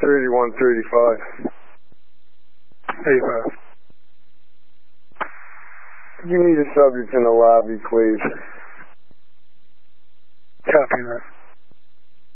3135. 85. You need a subject in the lobby, please. Copy that.